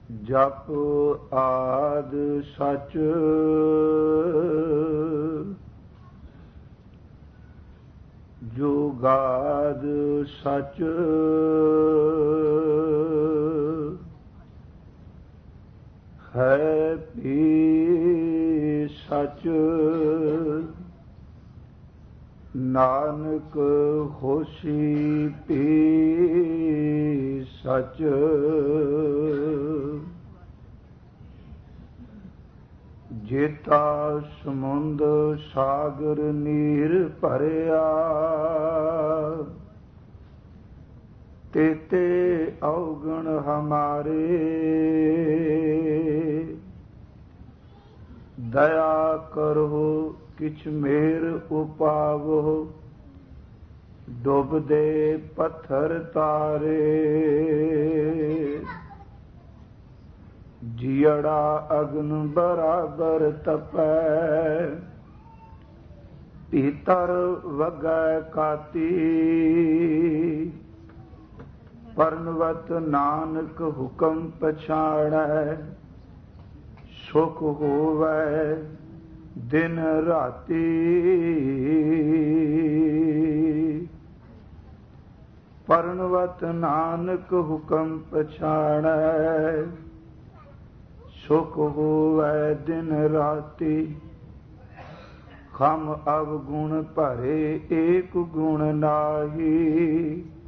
ਜਪ ਆਦ ਸਚ ਜੁਗਾਦ ਸਚ ਹੈ ਭੀ ਸਚ ਨਾਨਕ ਹੋਸੀ ਭੀ ਸਚ ਜੇਤਾ ਸਮੁੰਦ ਸਾਗਰ ਨੀਰ ਭਰਿਆ ਤੇਤੇ ਔਗਣ ਹਮਾਰੇ ਦਇਆ ਕਰੋ ਕਿਛ ਮੇਰ ਉਪਾਵੋ ਡੁੱਬਦੇ ਪੱਥਰ ਤਾਰੇ ਜੀੜਾ ਅਗਨ ਬਰਾਬਰ ਤਪੈ ਭੀਤਰ ਵਗੈ ਕਾਤੀ ਪਰਨਵਤ ਨਾਨਕ ਹੁਕਮ ਪਛਾਣੈ ਸੁਖ ਹੋਵੈ ਦਿਨ ਰਾਤੀ ਪਰਨਵਤ ਨਾਨਕ ਹੁਕਮ ਪਛਾਣੈ ਸੁਖ ਹੋਵੈ ਦਿਨ ਰਾਤੀ ਖਮ ਅਵਗੁਣ ਭਰੇ ਏਕ ਗੁਣ ਨਾਹੀ